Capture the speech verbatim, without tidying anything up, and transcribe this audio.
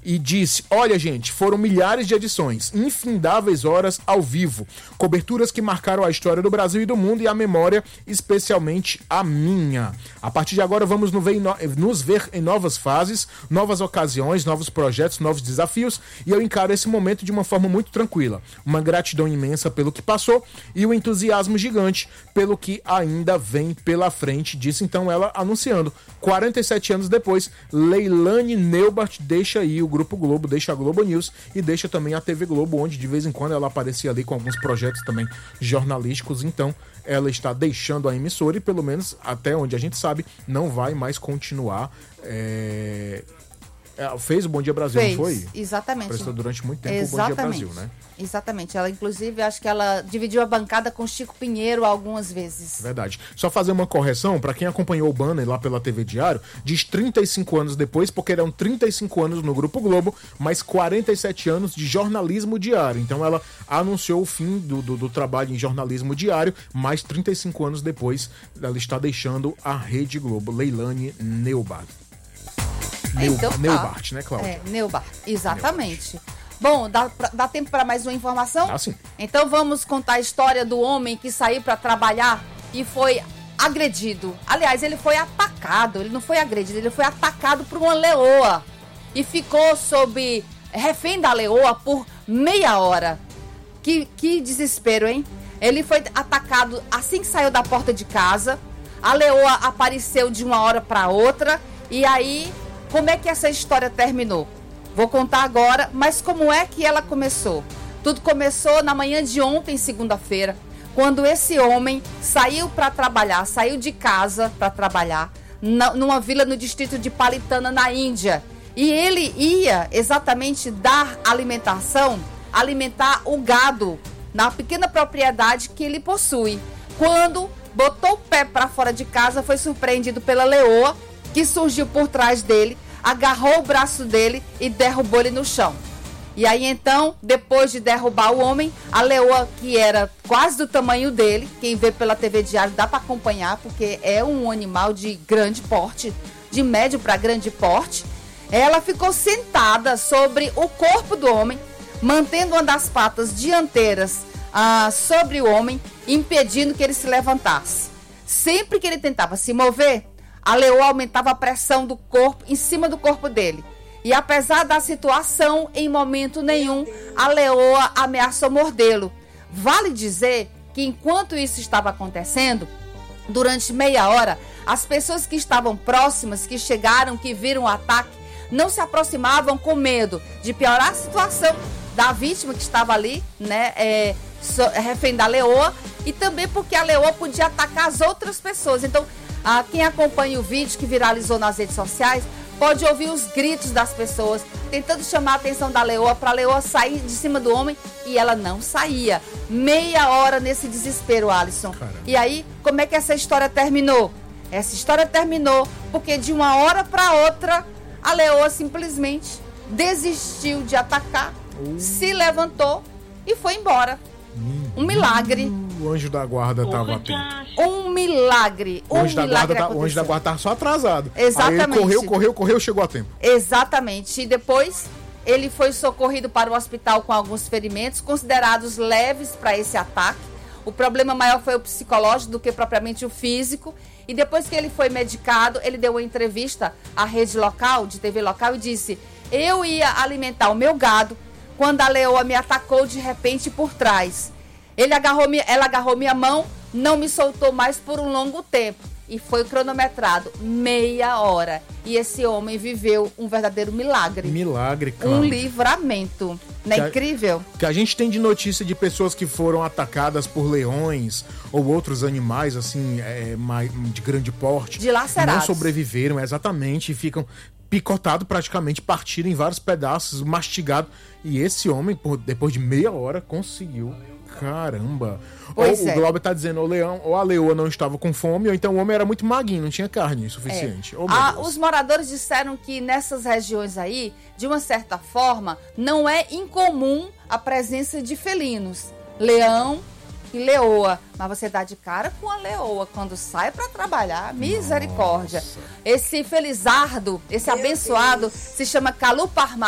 e disse: olha, gente, foram milhares de edições, infindáveis horas ao vivo, coberturas que marcaram a história do Brasil e do mundo e a memória, especialmente a minha. A partir de agora vamos nos ver em novas fases, novas ocasiões, novos projetos, novos desafios, e eu encaro esse momento de uma forma muito tranquila. Uma gratidão imensa pelo que passou e um entusiasmo gigante pelo que ainda vem pela frente, disse então ela, anunciando. quarenta e sete anos depois, Leilane Neubart deixa aí o Grupo Globo, deixa a Globo News e deixa também a T V Globo, onde de vez em quando ela aparecia ali com alguns projetos também jornalísticos. Então ela está deixando a emissora e, pelo menos até onde a gente sabe, não vai mais continuar. É... Fez o Bom Dia Brasil, Fez, não foi? Exatamente. Prestou durante muito tempo Exatamente. o Bom Dia Brasil, né? Exatamente. Ela, inclusive, acho que ela dividiu a bancada com Chico Pinheiro algumas vezes. Verdade. Só fazer uma correção, para quem acompanhou o banner lá pela T V Diário, diz trinta e cinco anos depois, porque eram trinta e cinco anos no Grupo Globo, mais quarenta e sete anos de jornalismo diário. Então ela anunciou o fim do, do, do trabalho em jornalismo diário, mais trinta e cinco anos depois ela está deixando a Rede Globo. Leilane Neubart. Neu, Então, tá. Neubart, né, Cláudia? É, Neubart, exatamente. Neubart. Bom, dá, dá tempo para mais uma informação? Ah, sim. Então vamos contar a história do homem que saiu para trabalhar e foi agredido. Aliás, ele foi atacado, ele não foi agredido, ele foi atacado por uma leoa e ficou sob refém da leoa por meia hora. Que, que desespero, hein? Ele foi atacado assim que saiu da porta de casa, a leoa apareceu de uma hora para outra e aí... Como é que essa história terminou? Vou contar agora, mas como é que ela começou? Tudo começou na manhã de ontem, segunda-feira, quando esse homem saiu para trabalhar, saiu de casa para trabalhar, na, numa vila no distrito de Palitana, na Índia. E ele ia exatamente dar alimentação, alimentar o gado na pequena propriedade que ele possui. Quando botou o pé para fora de casa, foi surpreendido pela leoa, que surgiu por trás dele, agarrou o braço dele e derrubou ele no chão. E aí então, depois de derrubar o homem, a leoa, que era quase do tamanho dele, quem vê pela T V Diário dá para acompanhar, porque é um animal de grande porte, de médio para grande porte, ela ficou sentada sobre o corpo do homem, mantendo uma das patas dianteiras ah, sobre o homem, impedindo que ele se levantasse. Sempre que ele tentava se mover, a leoa aumentava a pressão do corpo em cima do corpo dele. E apesar da situação, em momento nenhum, a leoa ameaçou mordê-lo. Vale dizer que enquanto isso estava acontecendo, durante meia hora, as pessoas que estavam próximas, que chegaram, que viram o ataque, não se aproximavam com medo de piorar a situação da vítima que estava ali, né, é, refém da leoa, e também porque a leoa podia atacar as outras pessoas. Então, a quem acompanha o vídeo que viralizou nas redes sociais pode ouvir os gritos das pessoas tentando chamar a atenção da leoa para a leoa sair de cima do homem, e ela não saía. Meia hora nesse desespero, Alisson. Caramba. E aí, como é que essa história terminou? Essa história terminou porque de uma hora para outra a leoa simplesmente desistiu de atacar, uh. se levantou e foi embora. Um milagre. O anjo da guarda estava atento. Um milagre. Um o anjo, milagre da guarda, o anjo da guarda estava só atrasado. Exatamente. Aí ele correu, correu, correu, chegou a tempo. Exatamente. E depois ele foi socorrido para o hospital com alguns ferimentos considerados leves para esse ataque. O problema maior foi o psicológico do que propriamente o físico. E depois que ele foi medicado, ele deu uma entrevista à rede local, de T V local, e disse: eu ia alimentar o meu gado quando a leoa me atacou de repente por trás. Ele agarrou, ela agarrou minha mão, não me soltou mais por um longo tempo. E foi cronometrado meia hora. E esse homem viveu um verdadeiro milagre. Milagre, claro. Um livramento. Não é que incrível? A, que a gente tem de notícia de pessoas que foram atacadas por leões ou outros animais, assim, é, mais, de grande porte. Dilacerados. Não sobreviveram, exatamente, e ficam picotados praticamente, partiram em vários pedaços, mastigados. E esse homem, por, depois de meia hora, conseguiu. Caramba. Pois ou é. O Glauber tá dizendo, ou, leão, ou a leoa não estava com fome, ou então o homem era muito magrinho, não tinha carne suficiente. É. Oh, ah, os moradores disseram que nessas regiões aí, de uma certa forma, não é incomum a presença de felinos. Leão e leoa. Mas você dá de cara com a leoa quando sai para trabalhar. Misericórdia. Nossa. Esse felizardo, esse Meu abençoado, Deus. Se chama Calu Parmar.